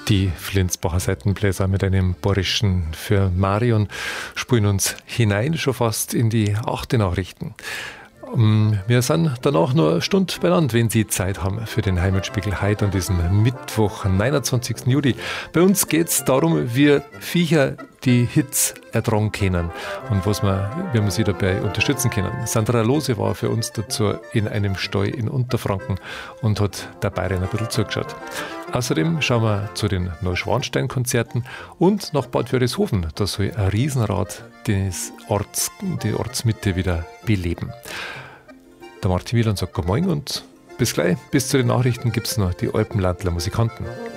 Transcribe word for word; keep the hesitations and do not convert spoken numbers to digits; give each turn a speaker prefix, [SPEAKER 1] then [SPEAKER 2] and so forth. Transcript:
[SPEAKER 1] Die Flensbacher Seitenbläser mit einem Bayerischen für Marion spielen uns hinein schon fast in die achte Nachrichten. Wir sind danach nur eine Stunde beieinander, wenn Sie Zeit haben für den Heimatspiegel heute an diesem Mittwoch, neunundzwanzigsten Juli. Bei uns geht es darum, wie Viecher die Hits ertragen können und was man, wie man sie dabei unterstützen können. Sandra Lose war für uns dazu in einem Stall in Unterfranken und hat der Bayern ein bisschen zugeschaut. Außerdem schauen wir zu den Neuschwanstein-Konzerten und nach Bad Wörishofen. Da soll ein Riesenrad des Orts, die Ortsmitte wieder beleben. Der Martin Wieland sagt Guten Morgen und bis gleich. Bis zu den Nachrichten gibt es noch die Alpenlandler Musikanten.